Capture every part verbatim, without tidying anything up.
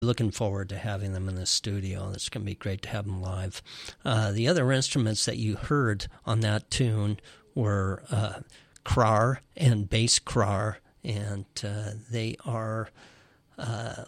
Looking forward to having them in the studio. It's going to be great to have them live. Uh, the other instruments that you heard on that tune were uh, krar and bass krar, and uh, they are uh,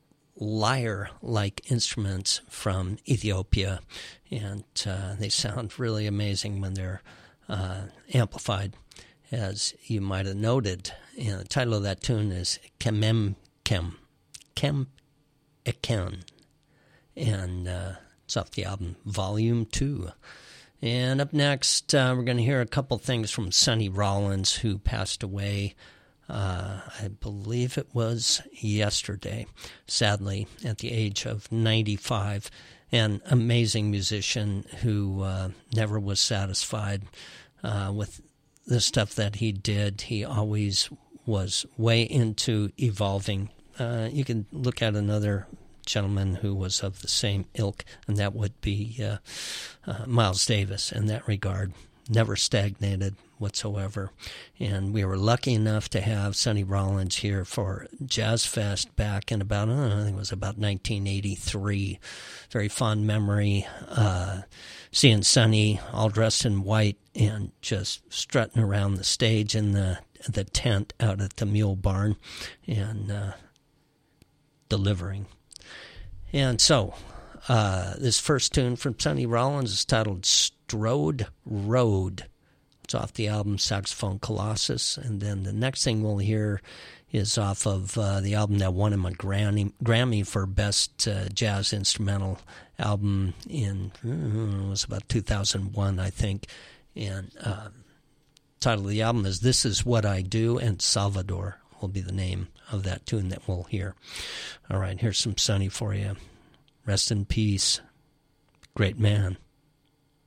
lyre-like instruments from Ethiopia, and uh, they sound really amazing when they're uh, amplified, as you might have noted. And the title of that tune is Kemem Kem. Kem Eken, and uh, it's off the album Volume two. And up next, uh, we're going to hear a couple things from Sonny Rollins, who passed away, uh, I believe it was yesterday, sadly, at the age of ninety-five. An amazing musician who uh, never was satisfied uh, with the stuff that he did. He always was way into evolving. Uh, you can look at another gentleman who was of the same ilk, and that would be uh, uh, Miles Davis in that regard. Never stagnated whatsoever. And we were lucky enough to have Sonny Rollins here for Jazz Fest back in about, I don't know, I think it was about nineteen eighty-three. Very fond memory. Uh, seeing Sonny all dressed in white and just strutting around the stage in the the tent out at the Mule Barn and uh, delivering. And so, uh, this first tune from Sonny Rollins is titled Strode Road. It's off the album Saxophone Colossus. And then the next thing we'll hear is off of uh, the album that won him a Grammy, Grammy for Best uh, Jazz Instrumental Album in, uh, it was about two thousand one, I think. And uh, title of the album is This Is What I Do, and Salvador will be the name of that tune that we'll hear. All right, here's some Sonny for you. Rest in peace. Great man.